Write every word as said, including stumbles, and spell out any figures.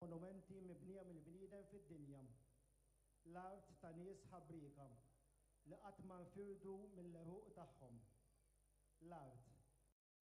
monumenti mibnija mill-bniedem fid-dinja. L-art ta' nies ħabbrika li qatt ma nfirdu mill-eruq tagħhom. L-art